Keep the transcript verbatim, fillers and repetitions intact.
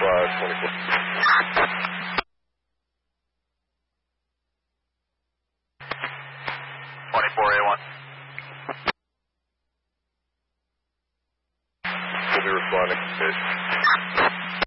five twenty-four. twenty-four A one. We'll be responding to station.